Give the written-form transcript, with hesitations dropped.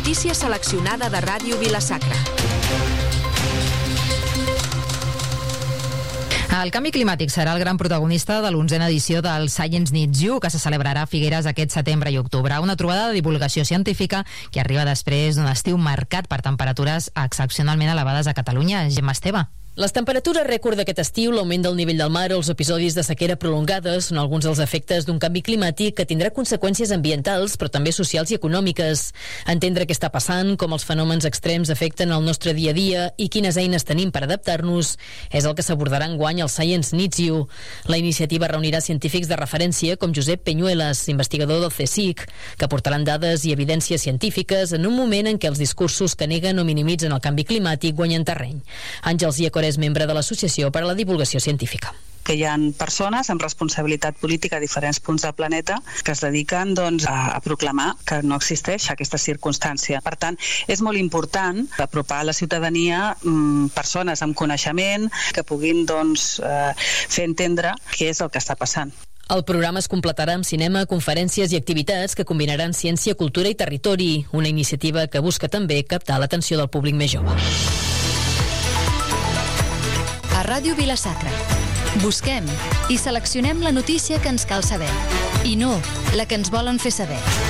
notícia seleccionada de Ràdio Vila-sacra. El canvi climàtic serà el gran protagonista de l'11a edició del Science Needs You, que se celebrarà a Figueres aquest setembre i octubre. Una trobada de divulgació científica que arriba després d'un estiu marcat per temperatures excepcionalment elevades a Catalunya. Gemma Esteve. Les temperatures rècord d'aquest estiu, l'augment del nivell del mar o els episodis de sequera prolongades són alguns dels efectes d'un canvi climàtic que tindrà conseqüències ambientals, però també socials i econòmiques. Entendre què està passant, com els fenòmens extrems afecten el nostre dia a dia i quines eines tenim per adaptar-nos és el que s'abordarà enguany al Science Needs You. La iniciativa reunirà científics de referència com Josep Peñuelas, investigador del CSIC, que aportaran dades i evidències científiques en un moment en què els discursos que neguen o minimitzen el canvi climàtic guanyen terreny. Àngels Iacora és membre de l'Associació per a la Divulgació Científica. Que hi ha persones amb responsabilitat política a diferents punts del planeta que es dediquen a proclamar que no existeix aquesta circumstància. Per tant, és molt important apropar a la ciutadania persones amb coneixement que puguin fer entendre què és el que està passant. El programa es completarà amb cinema, conferències i activitats que combinaran ciència, cultura i territori, una iniciativa que busca també captar l'atenció del públic més jove. A Ràdio Vila-sacra. Busquem i seleccionem la notícia que ens cal saber i no la que ens volen fer saber.